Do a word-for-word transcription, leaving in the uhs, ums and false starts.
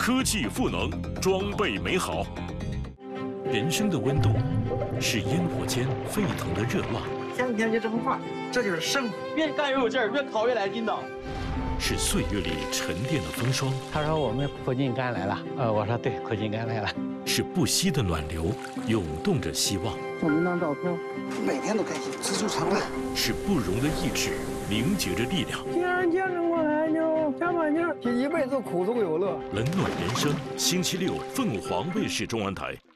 科技赋能，装备美好。人生的温度是烟火间沸腾的热浪， 天天就这么画，这就是生活。 越干越有劲儿，越烤越来劲道。 是岁月里沉淀的风霜。 他说我们苦尽甘来了，呃，我说对，苦尽甘来了。 是不息的暖流，涌动着希望。 照明当照片，每天都开心，知足常乐。 是不容的意志，凝结着力量。 既然坚持过来，就加把劲儿，一辈子苦中有乐。 冷暖人生，星期六凤凰卫视中文台。